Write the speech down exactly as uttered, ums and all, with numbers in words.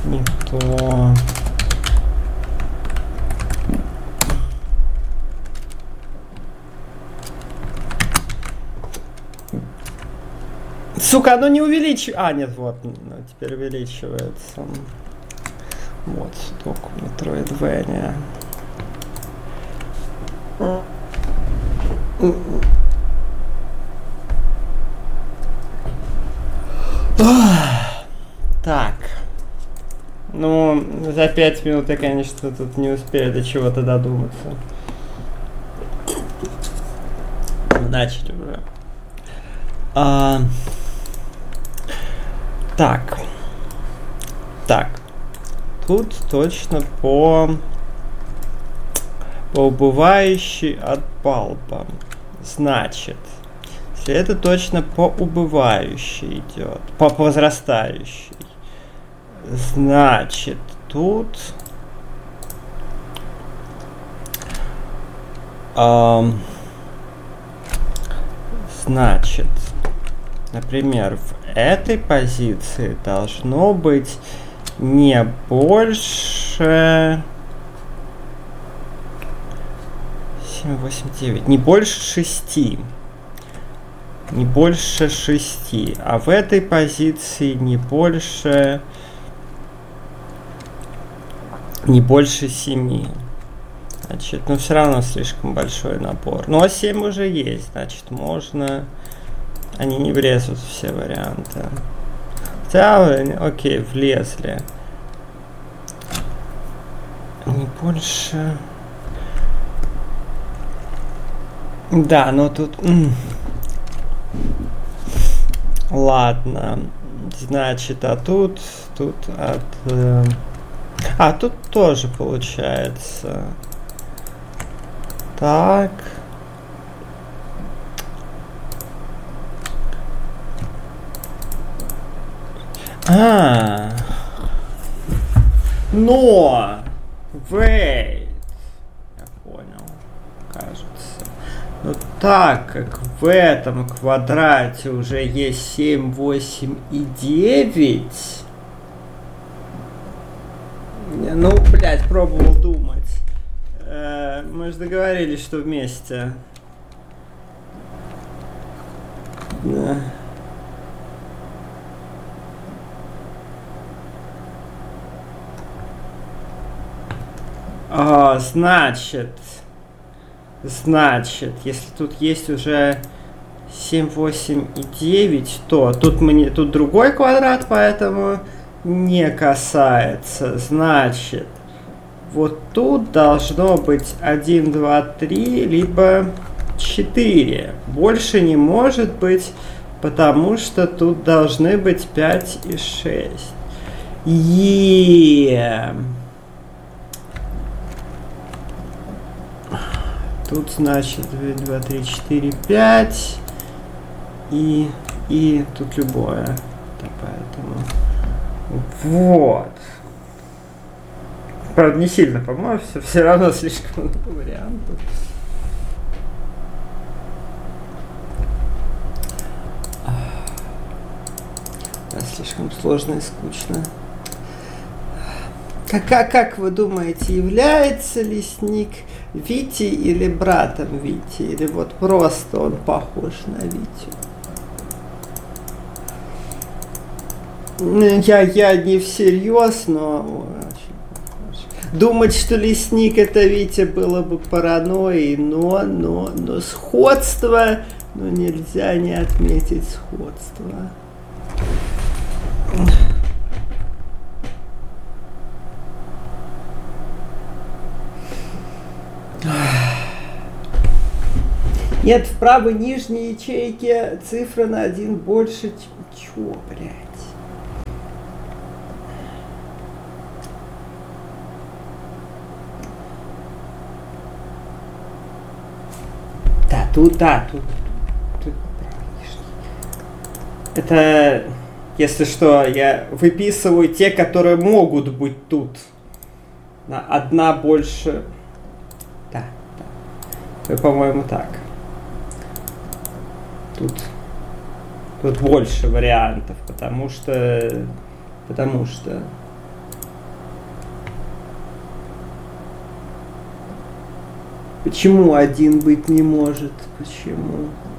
Не то. Сука, оно не увеличивается. А, нет, вот, теперь увеличивается. Вот, доку Metroidvania. Так. Ну, за пять минут я, конечно, тут не успею до чего-то додуматься. Начали уже. А... Так. Так. Тут точно по... по убывающей от палпа. Значит, если это точно по убывающей идет, по возрастающей, значит, тут эм, значит, например, в этой позиции должно быть не больше семь, восемь, девять, не больше шести. Не больше шести. А в этой позиции не больше не больше семи. Значит, ну все равно слишком большой набор. Ну а семь уже есть, значит, можно. Они не влезут все варианты. Хотя, окей, влезли. Не больше. Да, но тут... Ладно. Значит, а тут... Тут от... Э... А, тут тоже получается. Так. А. Но. Wait. Я понял. Кажется. Но так как в этом квадрате уже есть семь, восемь и девять. Ну, блядь, пробовал думать. Э, мы же договорились, что вместе. Да. А, значит, значит, если тут есть уже семь, восемь и девять, то тут мне тут другой квадрат, поэтому не касается. Значит, вот тут должно быть один, два, три, либо четыре. Больше не может быть, потому что тут должны быть пять и шесть. Е. Тут, значит, два, три, четыре, пять. И, и тут любое. Да, поэтому... Вот. Правда, не сильно, по-моему, все, все равно слишком много вариантов. Да, слишком сложно и скучно. Как, как, как вы думаете, является ли Сник Витей или братом Вити? Или вот просто он похож на Витю? Я, я не всерьез, но думать, что Лесник это Витя, было бы паранойей, но, но, но сходство, но нельзя не отметить сходство. Нет, в правой нижней ячейке цифра на один больше. Чё, блядь? Да, тут, да, тут. тут Это, если что, я выписываю те, которые могут быть тут. На одна больше. Да, да. Это, по-моему, так. Тут, тут больше вариантов, потому что, потому что, Почему один быть не может? Почему?